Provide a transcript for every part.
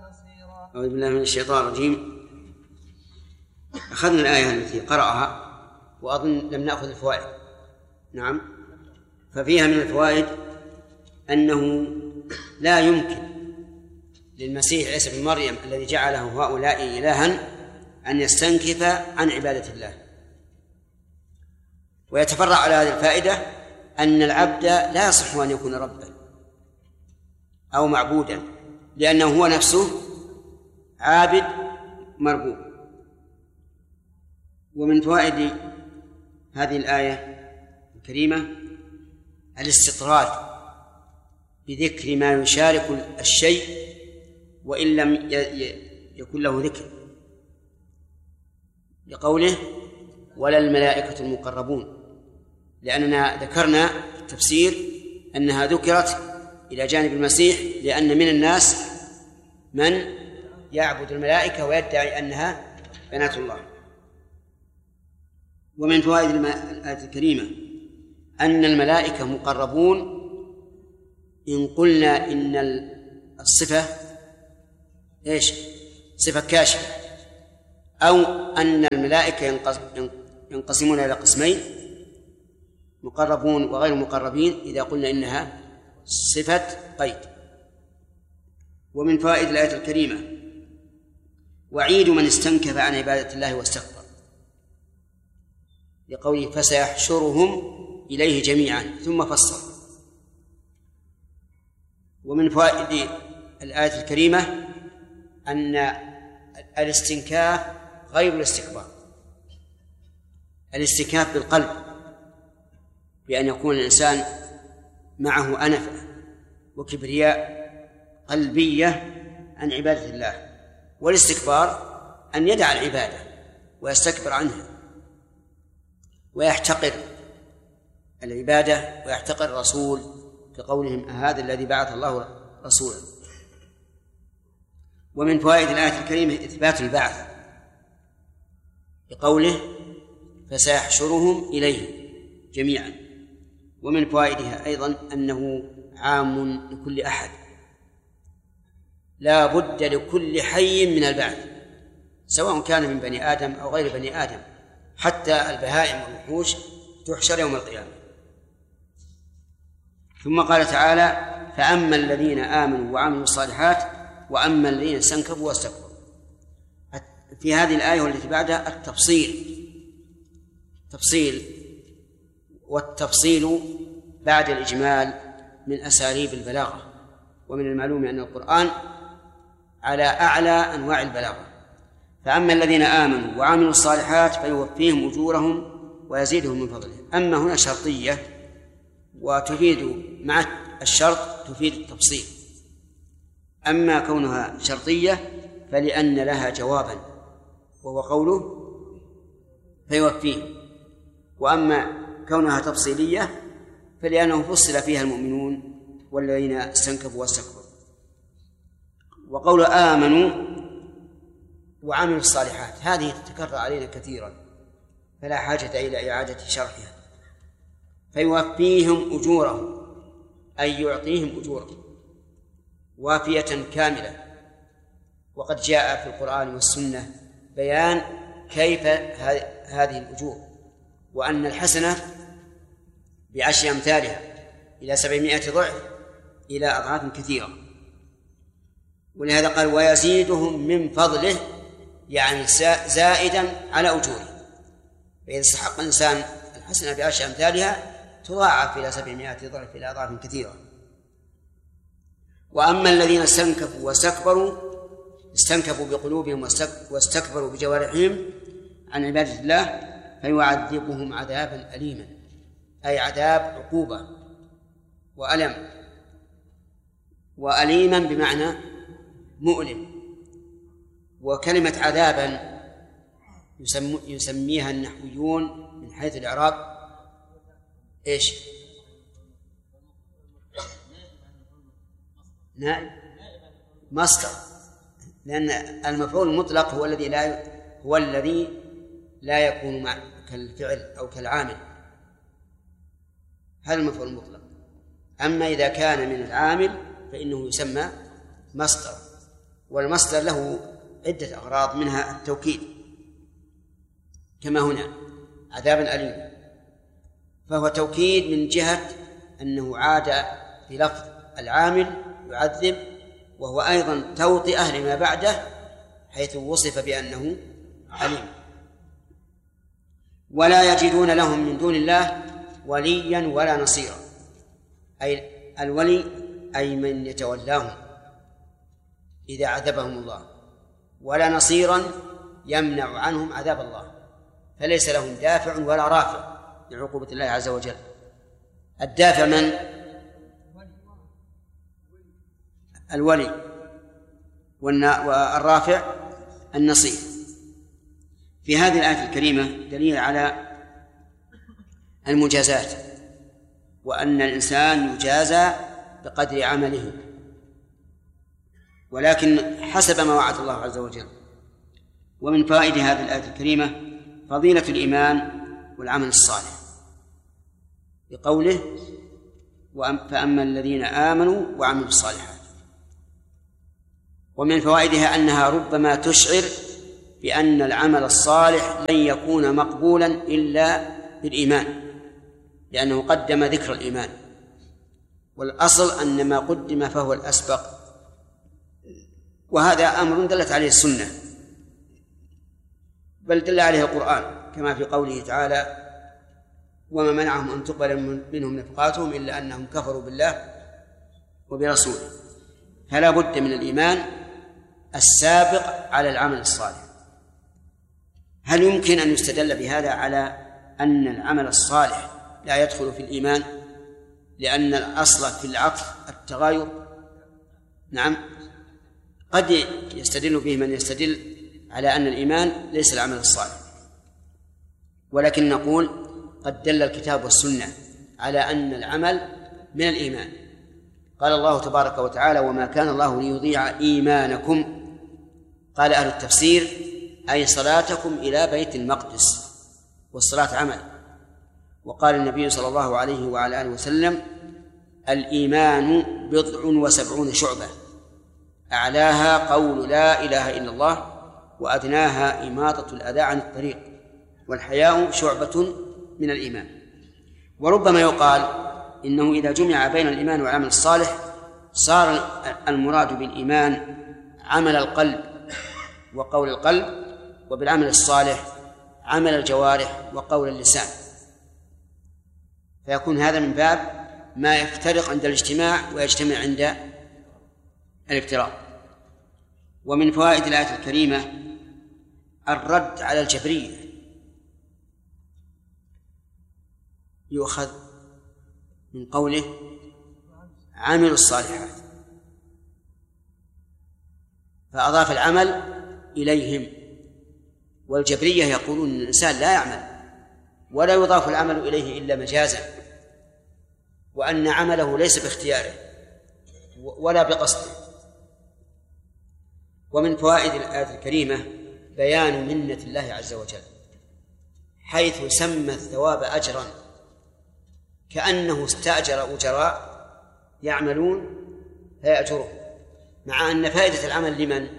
أعوذ بالله من الشيطان الرجيم. أخذنا الآية التي قرأها وأظن لم نأخذ الفوائد. نعم. ففيها من الفوائد أنه لا يمكن للمسيح عيسى بن مريم الذي جعله هؤلاء إلها أن يستنكف عن عبادة الله. ويتفرع على هذه الفائدة أن العبد لا يصح أن يكون ربا أو معبودا، لأنه هو نفسه عابد مربوب. ومن فوائد هذه الآية الكريمة الاستطراد بذكر ما يشارك الشيء وإن لم يكن له ذكر، لقوله ولا الملائكة المقربون، لأننا ذكرنا في التفسير أنها ذكرت إلى جانب المسيح لأن من الناس من يعبد الملائكة ويدعي أنها بنات الله. ومن فوائد الآية الكريمة أن الملائكة مقربون إن قلنا إن الصفة إيش؟ صفة كاشفة، أو أن الملائكة ينقسمون إلى قسمين، مقربون وغير مقربين، إذا قلنا إنها صفة قيد. ومن فوائد الآية الكريمة وعيد من استنكف عن عبادة الله واستكبر، لقوله فسيحشرهم إليه جميعا ثم فصل. ومن فوائد الآية الكريمة أن الاستنكاف غير الاستكبار. الاستنكاف بالقلب بأن يكون الإنسان معه أنفة وكبرياء قلبية عن عبادة الله، والاستكبار أن يدع العبادة ويستكبر عنها ويحتقر العبادة ويحتقر الرسول، كقولهم هذا الذي بعث الله رسولا. ومن فوائد الآية الكريمة إثبات البعث بقوله فسيحشرهم إليه جميعا. ومن فوائدها أيضا أنه عام لكل أحد، لا بد لكل حي من البعث سواء كان من بني آدم أو غير بني آدم، حتى البهائم والوحوش تحشر يوم القيامة. ثم قال تعالى فأما الذين آمنوا وعملوا الصالحات وأما الذين استنكفوا واستكبروا. في هذه الآية والتي بعدها تفصيل، والتفصيل بعد الإجمال من أساليب البلاغة، ومن المعلوم أن القرآن على أعلى أنواع البلاغة. فأما الذين آمنوا وعملوا الصالحات فيوفيهم أجورهم ويزيدهم من فضله. أما هنا شرطية، وتفيد مع الشرط تفيد التفصيل. أما كونها شرطية فلأن لها جوابا وهو قوله فيوفيهم، وأما كونها تفصيلية فلأنه فصل فيها المؤمنون والذين استنكفوا واستكبروا. وقول آمنوا وعملوا الصالحات هذه تتكرر علينا كثيرا فلا حاجة إلى إعادة شرحها. فيوفيهم أجورهم أي يعطيهم أجورهم وافية كاملة. وقد جاء في القرآن والسنة بيان كيف هذه الأجور، وأن الحسنة ب10 أمثالها إلى 700 ضعف إلى أضعاف كثيرة. ولهذا قال ويزيدهم من فضله، يعني زائدا على أجوره. فإذا استحق الإنسان الحسنة ب10 أمثالها تضاعف إلى 700 ضعف إلى أضعاف كثيرة. وأما الذين استنكفوا واستكبروا، استنكفوا بقلوبهم واستكبروا بجوارحهم عن عبادة الله فيعذبهم عذابا أليما، أي عذاب عقوبة وألم. وأليما بمعنى مؤلم. وكلمة عذابا يسميها النحويون من حيث الإعراب إيش؟ مصدر، لأن المفعول المطلق هو الذي لا يكون كالفعل أو كالعامل، هذا المفعول المطلق. أما إذا كان من العامل فإنه يسمى مصدر. والمصدر له عدة أغراض، منها التوكيد كما هنا عذابا أليما، فهو توكيد من جهة أنه عاد بلفظ العامل يعذب، وهو أيضا توطئة لما بعده حيث وصف بأنه عليم. ولا يجدون لهم من دون الله وليا ولا نصيرا، أي الولي أي من يتولاهم إذا عذبهم الله، ولا نصيرا يمنع عنهم عذاب الله، فليس لهم دافع ولا رافع لعقوبة الله عز وجل. الدافع من؟ الولي، والرافع النصير. في هذه الآية الكريمة دليل على المجازات، وأن الإنسان يجازى بقدر عمله، ولكن حسب ما وعد الله عز وجل. ومن فوائد هذه الآية الكريمة فضيلة الإيمان والعمل الصالح، بقوله فأما الذين آمنوا وعملوا الصالحات. ومن فوائدها أنها ربما تشعر بأن العمل الصالح لن يكون مقبولا إلا بالإيمان، لأنه قدم ذكر الإيمان، والأصل أن ما قدم فهو الأسبق، وهذا أمر دلت عليه السنة، بل دل عليه القرآن، كما في قوله تعالى وما منعهم أن تقبل منهم نفقاتهم إلا أنهم كفروا بالله وبرسوله. فلا بد من الإيمان السابق على العمل الصالح. هل يمكن أن يستدل بهذا على أن العمل الصالح لا يدخل في الإيمان لأن الأصل في العطف التغاير؟ نعم، قد يستدل به من يستدل على أن الإيمان ليس العمل الصالح، ولكن نقول قد دل الكتاب والسنة على أن العمل من الإيمان. قال الله تبارك وتعالى وما كان الله ليضيع إيمانكم، قال أهل التفسير أي صلاتكم إلى بيت المقدس، والصلاة عمل. وقال النبي صلى الله عليه وعلى آله وسلم الإيمان 70 شعبة، أعلاها قول لا إله إلا الله، وأدناها إماطة الأذى عن الطريق، والحياء شعبة من الإيمان. وربما يقال إنه إذا جمع بين الإيمان والعمل الصالح صار المراد بالإيمان عمل القلب وقول القلب، وبالعمل الصالح عمل الجوارح وقول اللسان، فيكون هذا من باب ما يفترق عند الاجتماع ويجتمع عند الافتراق. ومن فوائد الآية الكريمة الرد على الجبرية، يؤخذ من قوله عملوا الصالحات، فأضاف العمل إليهم. والجبرية يقولون أن الإنسان لا يعمل ولا يضاف العمل إليه إلا مجازا، وأن عمله ليس باختياره ولا بقصده. ومن فوائد الآية الكريمة بيان منة الله عز وجل، حيث سمى الثواب أجرا، كأنه استأجر أجراء يعملون فيأجرهم، مع أن فائدة العمل لمن؟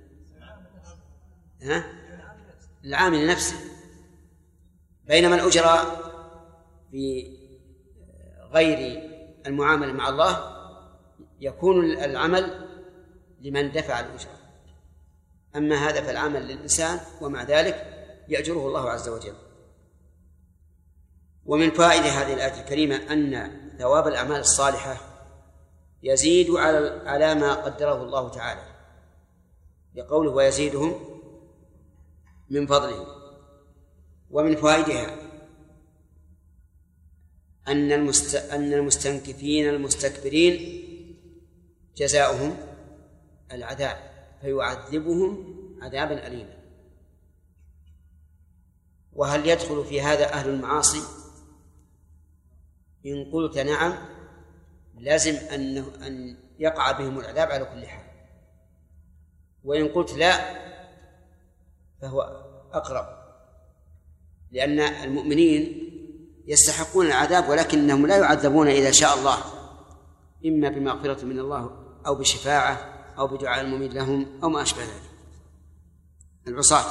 العامل نفسه، بينما الأجراء في غير المعاملة مع الله يكون العمل لمن دفع الأجرة، أما هذا فالعمل للإنسان، ومع ذلك يأجره الله عز وجل. ومن فائدة هذه الآية الكريمة أن ثواب الأعمال الصالحة يزيد على ما قدره الله تعالى، لقوله ويزيدهم من فضله. ومن فوائدها أن المستنكفين المستكبرين جزاؤهم العذاب، فيعذبهم عذابا أليما. وهل يدخل في هذا أهل المعاصي؟ إن قلت نعم لازم أن يقع بهم العذاب على كل حال، وإن قلت لا فهو أقرب، لأن المؤمنين يستحقون العذاب ولكنهم لا يعذبون إذا شاء الله، إما بمغفرة من الله أو بشفاعة أو بدعاء المميت لهم أو ما أشبه ذلك العصاة.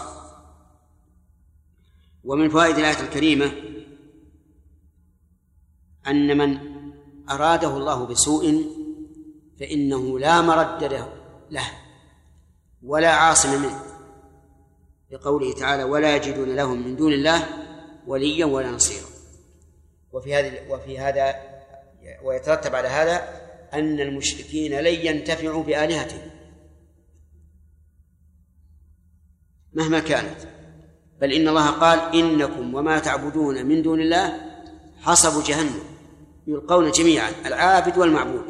ومن فوائد الآية الكريمة أن من أراده الله بسوء فإنه لا مرد له ولا عاصم منه، لقوله تعالى ولا يجدون لهم من دون الله وليا ولا نصيرا. وفي هذا ويترتب على هذا أن المشركين لن ينتفعوا بآلهتهم مهما كانت، بل إن الله قال إنكم وما تعبدون من دون الله حصب جهنم يلقون جميعا العابد والمعبود.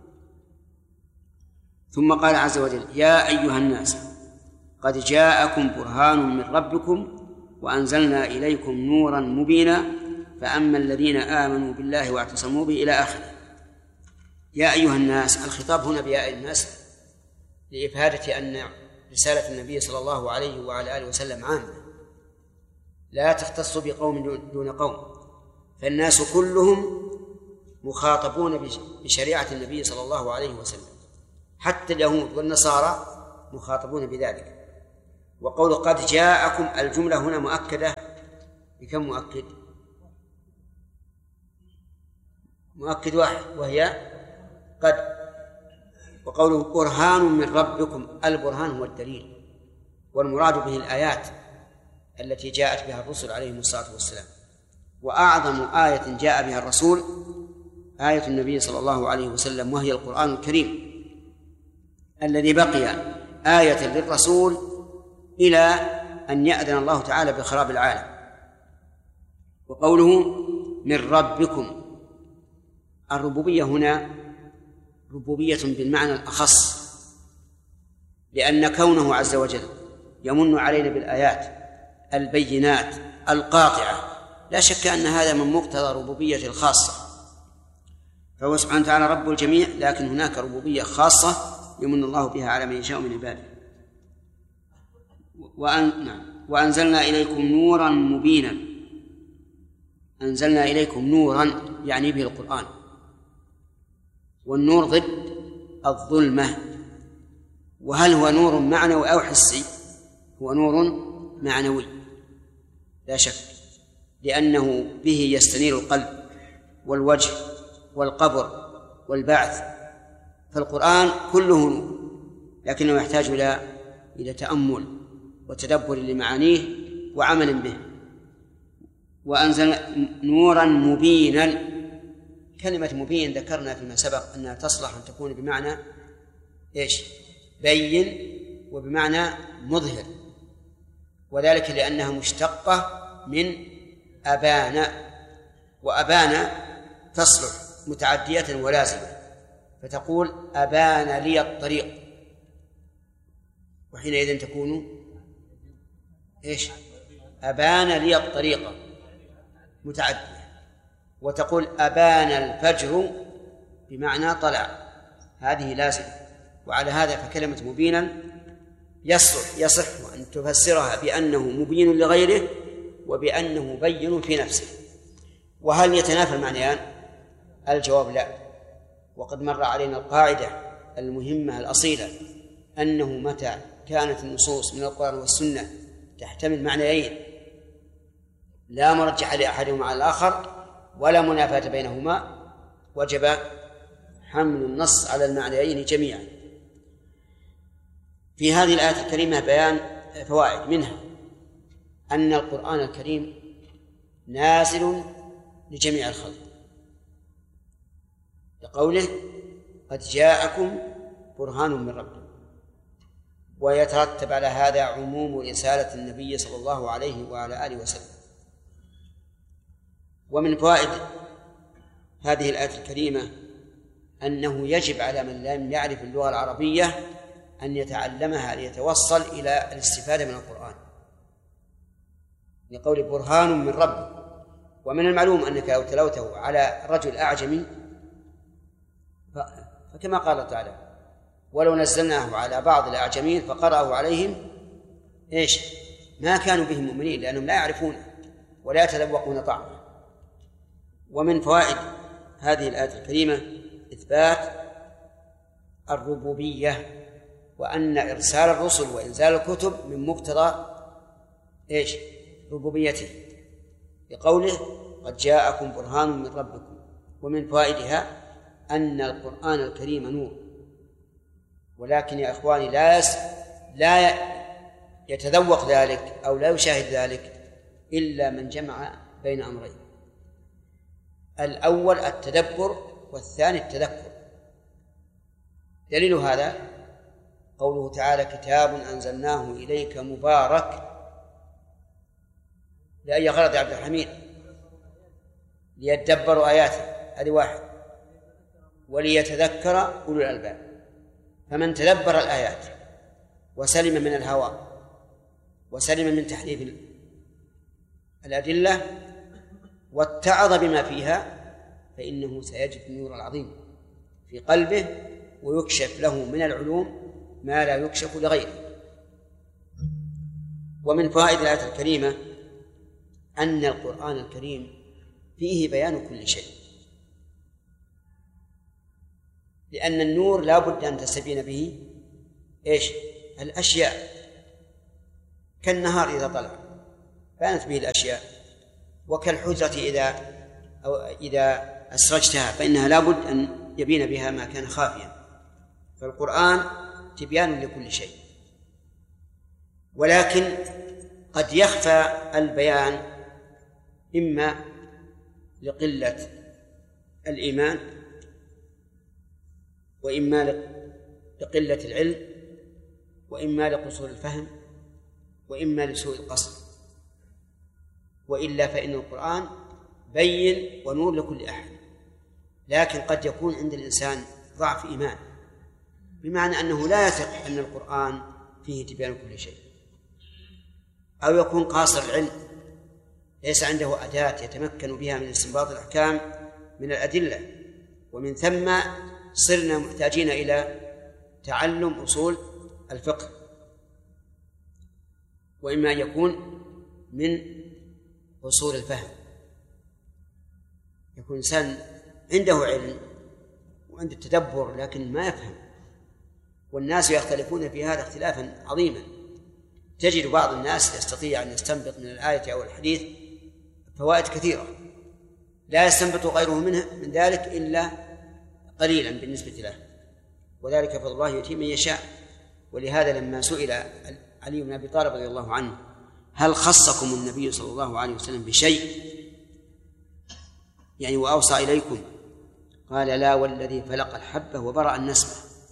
ثم قال عز وجل يا أيها الناس قد جاءكم برهان من ربكم وأنزلنا إليكم نورا مبينا فأما الذين آمنوا بالله واعتصموا به إلى آخره. يا أيها الناس، الخطاب هنا بياء الناس لإفادة أن رسالة النبي صلى الله عليه وعلى آله وسلم عامة لا تختص بقوم دون قوم، فالناس كلهم مخاطبون بشريعة النبي صلى الله عليه وسلم، حتى اليهود والنصارى مخاطبون بذلك. وقول قد جاءكم الجملة هنا مؤكدة بكم مؤكد؟ مؤكد واحد وهي قد. وقوله برهان من ربكم، البرهان هو الدليل، والمراد به الآيات التي جاءت بها الرسل عليهم الصلاة والسلام. وأعظم آية جاء بها الرسول آية النبي صلى الله عليه وسلم، وهي القرآن الكريم الذي بقي آية للرسول إلى أن يأذن الله تعالى بخراب العالم. وقوله من ربكم، الربوبية هنا ربوبية بالمعنى الأخص، لأن كونه عز وجل يمن علينا بالآيات البينات القاطعة لا شك أن هذا من مقتضى ربوبية الخاصة، فهو سبحانه وتعالى رب الجميع، لكن هناك ربوبية خاصة يمن الله بها على من يشاء من عباده. وأنزلنا إليكم نورا مبينا، أنزلنا إليكم نورا يعني به القرآن، والنور ضد الظلمة. وهل هو نور معنوي أو حسي؟ هو نور معنوي لا شك، لأنه به يستنير القلب والوجه والقبر والبعث، فالقرآن كله نور، لكنه يحتاج إلى تأمل وتدبر لمعانيه وعمل به. وأنزل نورا مبينا، كلمة مبين ذكرنا فيما سبق أنها تصلح أن تكون بمعنى إيش؟ بين، وبمعنى مظهر، وذلك لأنها مشتقة من أبان، وأبان تصلح متعدية ولازمة، فتقول أبان لي الطريق، وحينئذ تكون إيش؟ أبان لي الطريق متعدية. وتقول أبان الفجر بمعنى طلع، هذه لازمة. وعلى هذا فكلمة مبينا يصح أن تفسرها بأنه مبين لغيره وبأنه مبين في نفسه. وهل يتنافى المعنيان؟ الجواب لا. وقد مر علينا القاعدة المهمة الأصيلة أنه متى كانت النصوص من القرآن والسنة تحتمل معنيين لا مرجح لأحدهما على الآخر ولا منافاة بينهما، وجب حمل النص على المعنيين جميعا. في هذه الآية الكريمة بيان فوائد، منها أن القرآن الكريم نازل لجميع الخلق، لقوله قد جاءكم برهان من ربكم، ويترتب على هذا عموم رسالة النبي صلى الله عليه وعلى آله وسلم. ومن فوائد هذه الآية الكريمة أنه يجب على من لم يعرف اللغة العربية أن يتعلمها ليتوصل إلى الاستفادة من القرآن، لقول برهان من رب. ومن المعلوم أنك لو تلوته على رجل أعجمي فكما قال تعالى ولو نزلناه على بعض الأعجمين فقرأه عليهم إيش؟ ما كانوا به مؤمنين، لأنهم لا يعرفونه ولا يتذوقون طعمه. ومن فوائد هذه الآية الكريمة إثبات الربوبية وأن إرسال الرسل وإنزال الكتب من مقتضى إيش؟ ربوبيته، بقوله قد جاءكم برهان من ربكم. ومن فوائدها أن القرآن الكريم نور، ولكن يا إخواني لا يتذوق ذلك أو لا يشاهد ذلك إلا من جمع بين أمرين: الأول التدبر، والثاني التذكر. دليل هذا قوله تعالى: كتاب أنزلناه إليك مبارك. لأي غرض يا عبد الحميد؟ ليتدبروا آياته، هذه واحد، وليتذكر أولو الألباب. فمن تدبر الآيات وسلم من الهوى وسلم من تحريف الأدلة واتعظ بما فيها فإنه سيجد النور العظيم في قلبه، ويكشف له من العلوم ما لا يكشف لغيره. ومن فوائد الآية الكريمة أن القرآن الكريم فيه بيان كل شيء، لأن النور لا بد أن تستبين به إيش؟ الأشياء، كالنهار إذا طلع بانت به الأشياء، وكالحجرة إذا أسرجتها فإنها لا بد أن يبين بها ما كان خافيا. فالقرآن تبيان لكل شيء، ولكن قد يخفى البيان إما لقلة الإيمان، وإما لقلة العلم، وإما لقصور الفهم، وإما لسوء القصد. وإلا فإن القرآن بين ونور لكل أحد، لكن قد يكون عند الإنسان ضعف إيمان، بمعنى أنه لا يثق أن القرآن فيه تبيان كل شيء، أو يكون قاصر العلم ليس عنده أداة يتمكن بها من استنباط الأحكام من الأدلة، ومن ثم صرنا محتاجين إلى تعلم أصول الفقه. وإما يكون من قصور الفهم، يكون إنسان عنده علم وعنده التدبر لكن ما يفهم، والناس يختلفون في هذا اختلافا عظيما. تجد بعض الناس يستطيع أن يستنبط من الآية أو الحديث فوائد كثيرة لا يستنبط غيره من ذلك إلا قليلا بالنسبة له، وذلك فضل الله يؤتيه من يشاء. ولهذا لما سئل علي بن أبي طالب رضي الله عنه: هل خصكم النبي صلى الله عليه وسلم بشيء يعني وأوصى إليكم؟ قال: لا والذي فلق الحبة وبرأ النسمة،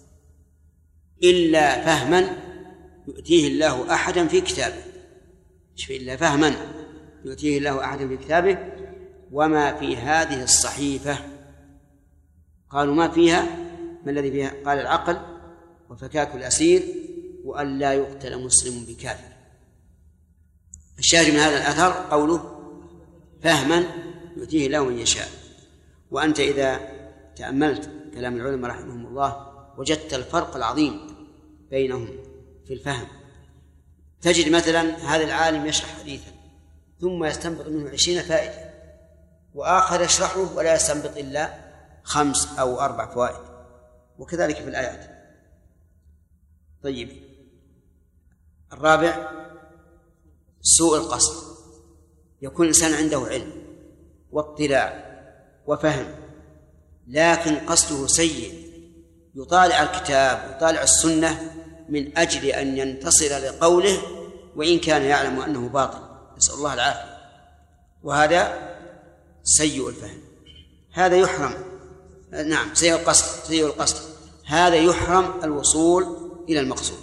إلا فهما يؤتيه الله أحدا في كتابه. إلا فهما يؤتيه الله أحدا في كتابه. وما في هذه الصحيفة؟ قالوا: ما فيها؟ ما الذي فيها؟ قال: العقل وفكاك الأسير وأن لا يقتل مسلم بكافر. الشاهد من هذا الأثر قوله: فهما يؤتيه الله من يشاء. وأنت إذا تأملت كلام العلماء رحمهم الله وجدت الفرق العظيم بينهم في الفهم. تجد مثلا هذا العالم يشرح حديثا ثم يستنبط منه 20 فائدة، وآخر يشرحه ولا يستنبط إلا 5 أو 4 فوائد، وكذلك في الآيات. طيب، الرابع سوء القصد. يكون الإنسان عنده علم واطلاع وفهم لكن قصده سيء، يطالع الكتاب ويطالع السنة من أجل أن ينتصر لقوله وإن كان يعلم أنه باطل، نسأل الله العافية. وهذا سيء الفهم، هذا يحرم. نعم، سيء القصد هذا يحرم الوصول إلى المقصود.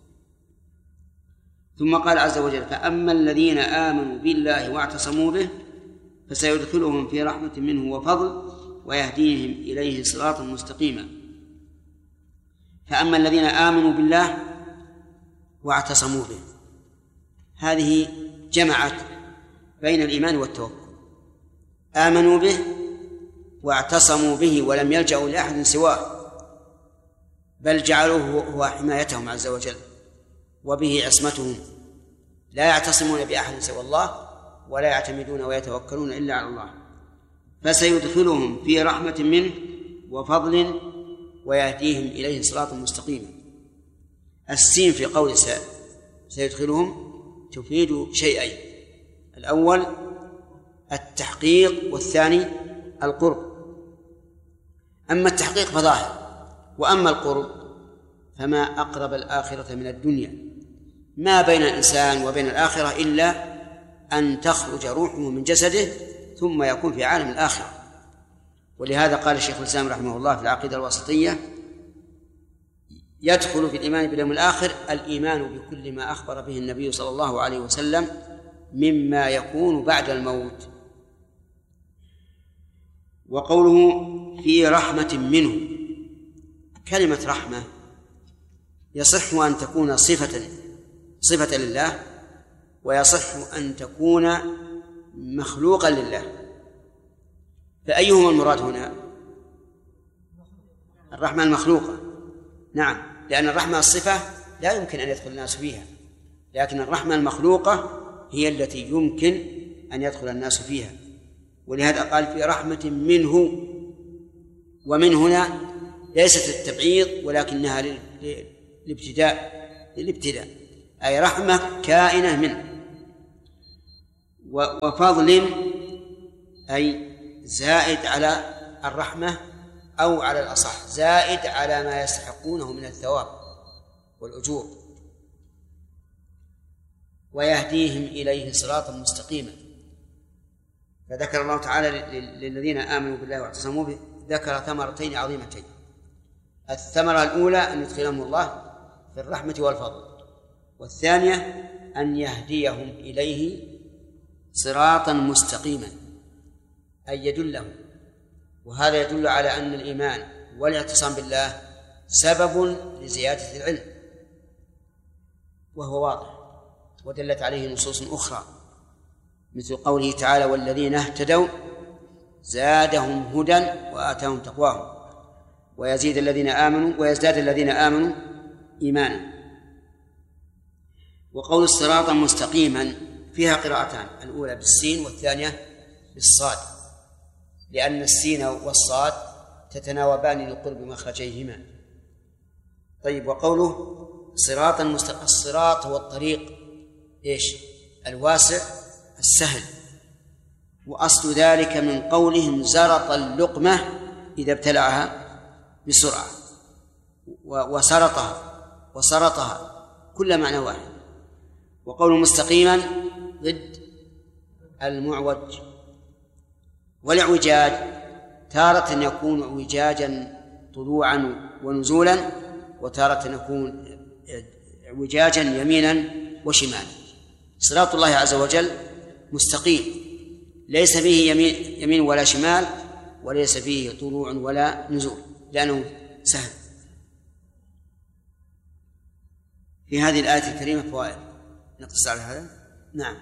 ثم قال عز وجل: فأما الذين آمنوا بالله واعتصموا به فسيدخلهم في رحمة منه وفضل ويهديهم إليه صراطا مستقيما. فأما الذين آمنوا بالله واعتصموا به، هذه جمعت بين الإيمان والتوكل. آمنوا به واعتصموا به ولم يلجأوا لأحد سواه، بل جعلوه هو حمايتهم عز وجل وبه عصمتهم، لا يعتصمون بأحد سوى الله ولا يعتمدون ويتوكلون إلا على الله. فسيدخلهم في رحمة منه وفضل ويهديهم إليه صراطا مستقيما. السين في قول سيدخلهم تفيد شيئين: الأول التحقيق، والثاني القرب. أما التحقيق فظاهر، وأما القرب فما أقرب الآخرة من الدنيا. ما بين الإنسان وبين الآخرة إلا أن تخرج روحه من جسده ثم يكون في عالم الآخرة. ولهذا قال الشيخ الإسلام رحمه الله في العقيدة الواسطية: يدخل في الإيمان باليوم الآخر الإيمان بكل ما أخبر به النبي صلى الله عليه وسلم مما يكون بعد الموت. وقوله في رحمة منه، كلمة رحمة يصح أن تكون صفة لله، ويصح أن تكون مخلوقا لله. فأيهما المراد هنا؟ الرحمة المخلوقة، نعم، لأن الرحمة الصفة لا يمكن أن يدخل الناس فيها، لكن الرحمة المخلوقة هي التي يمكن أن يدخل الناس فيها. ولهذا قال في رحمة منه، ومن هنا ليست التبعيض ولكنها للابتداء، أي رحمة كائنة منه. وفضل أي زائد على الرحمة، أو على الأصح زائد على ما يستحقونه من الثواب والأجور. ويهديهم إليه صراطا مستقيما. فذكر الله تعالى للذين آمنوا بالله واعتصموا به، ذكر ثمرتين عظيمتين: الثمرة الأولى أن يدخلهم الله في الرحمة والفضل، والثانية أن يهديهم إليه صراطا مستقيما، أي يدلهم. وهذا يدل على أن الإيمان والاعتصام بالله سبب لزيادة العلم، وهو واضح، ودلت عليه نصوص أخرى مثل قوله تعالى: والذين اهتدوا زادهم هدى وآتاهم تقواهم ويزداد الذين آمنوا إيمانا. وقول الصراط مستقيما فيها قراءتان: الأولى بالسين والثانية بالصاد، لأن السين والصاد تتناوبان لقرب مخرجيهما. طيب، وقوله صراطا مستقيما، الصراط هو الطريق إيش؟ الواسع السهل. وأصل ذلك من قولهم زرط اللقمة إذا ابتلعها بسرعة، وسرطها كل معنى واحد. وقول مستقيما ضد المعوج. والاعوجاج تارة يكون اعوجاجا طلوعا ونزولا، وتارة يكون اعوجاجا يمينا وشمالا. صراط الله عز وجل مستقيم، ليس فيه يمين ولا شمال، وليس فيه طلوع ولا نزول، لأنه سهل. في هذه الآية الكريمة فوائد نقص على هذا. نعم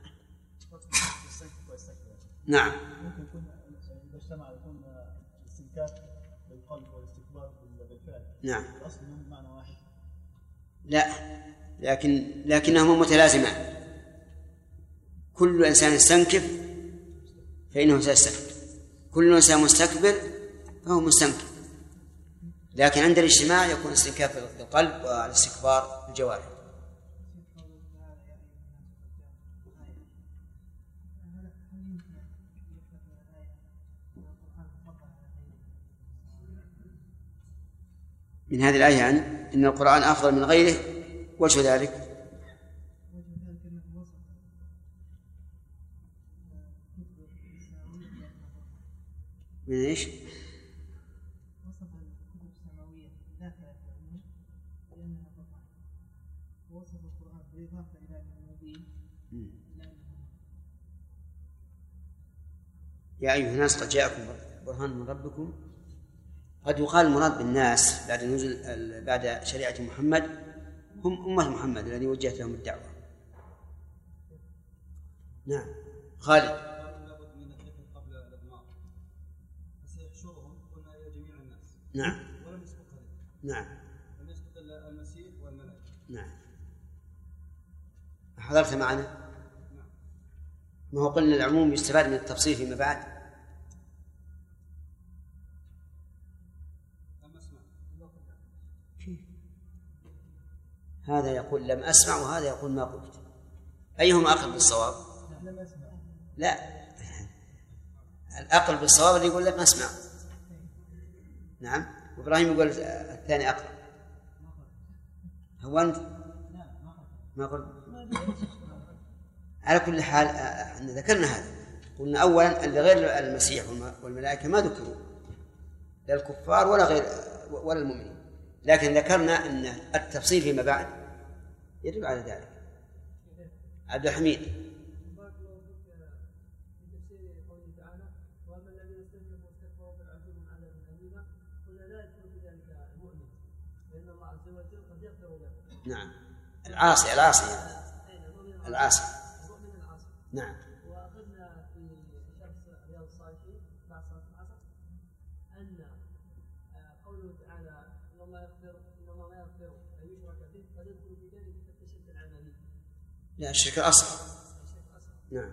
نعم. ممكن يكون إذا اجتمع يكون الاستنكاف بالقلب والاستكبار بالفعل. نعم. الأصل منهم معنى واحد. لا، لكنهما متلازمان. كل إنسان يستنكف فإنه سيستكبر، كل إنسان مستكبر فهو مستنكف، لكن عند الاجتماع يكون استنكاف بالقلب والاستكبار بالجوارح. من هذه الآية يعني إن القرآن أفضل من غيره. وجه ذلك من إيش؟ وصف الكتب السماوية داخلة في العلم لأنها تطلع، ووصف القرآن بالإضافة إلى أنه مبين يا أيها الناس قد جاءكم برهان من ربكم. قد يقال المراد بالناس بعد نزول بعد شريعة محمد هم أمة محمد الذي وجهت لهم الدعوة. نعم. خالد. نعم. ولم يسبق نعم. لم يسبق إلا المسيح والملائكة. نعم. حضرت معنا؟ نعم. ما هو قلنا العموم يستفاد من التفصيل فيما بعد. هذا يقول لم أسمع وهذا يقول ما قلت، أيهما أقرب بالصواب؟ لا، الأقرب بالصواب اللي يقول لم أسمع. نعم، وإبراهيم يقول الثاني أقرب. هو أنت ما قلت. على كل حال ذكرنا هذا، قلنا أولا اللي غير المسيح والملائكة ما ذكروا، لا الكفار ولا غير ولا المؤمنين، لكن ذكرنا أن التفصيل فيما بعد يدل على ذلك. عبد الحميد. نعم، العاصي نعم. وأخذنا في شرح رياض الصالحين بعد صلاة العصر أن قوله تعالى إن الله ما يغفر أن يشرك به قد يدخل في ذلك الشرك العملي. لا، الشرك الأصغر. نعم.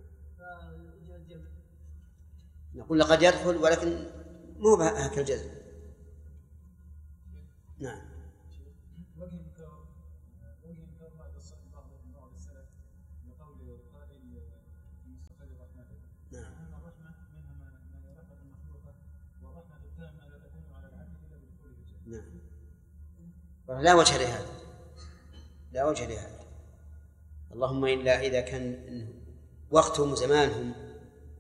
نقول لقد يدخل ولكن مو بهاك الجزم. نعم. لا وجه لهذا، اللهم إلا إذا كان وقتهم وزمانهم